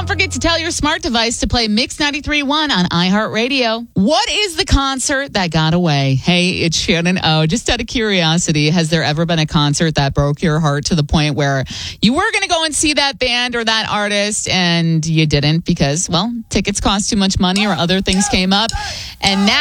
don't forget to tell your smart device to play Mix 93.1 on iHeartRadio. What is the concert that got away? Hey, it's Shannon O. Just out of curiosity, has there ever been a concert that broke your heart to the point where you were going to go and see that band or that artist and you didn't because, well, tickets cost too much money or other things came up? And now